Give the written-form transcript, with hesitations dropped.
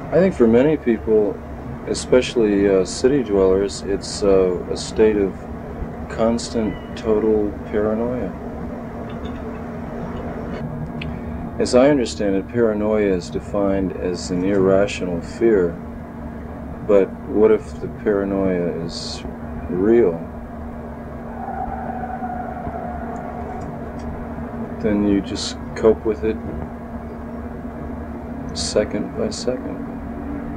I think for many people, especially city dwellers, it's a state of constant, total paranoia. As I understand it, paranoia is defined as an irrational fear, but what if the paranoia is real? Then you just cope with it second by second.